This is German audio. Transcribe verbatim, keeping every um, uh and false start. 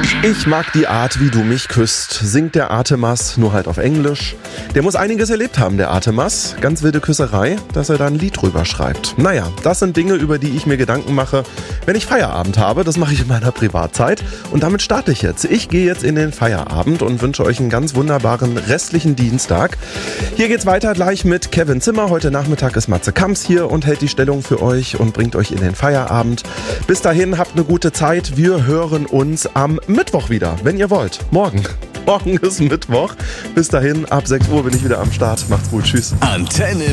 Ich mag die Art, wie du mich küsst, singt der Artemas, nur halt auf Englisch. Der muss einiges erlebt haben, der Artemas. Ganz wilde Küsserei, dass er da ein Lied drüber schreibt. Naja, das sind Dinge, über die ich mir Gedanken mache, wenn ich Feierabend habe. Das mache ich in meiner Privatzeit. Und damit starte ich jetzt. Ich gehe jetzt in den Feierabend und wünsche euch einen ganz wunderbaren restlichen Dienstag. Hier geht's weiter gleich mit Kevin Zimmer. Heute Nachmittag ist Matze Kamps hier und hält die Stellung für euch und bringt euch in den Feierabend. Bis dahin, habt eine gute Zeit. Wir hören uns am Mittwoch wieder, wenn ihr wollt. Morgen. Morgen ist Mittwoch. Bis dahin, ab sechs Uhr bin ich wieder am Start. Macht's gut. Tschüss. Antenne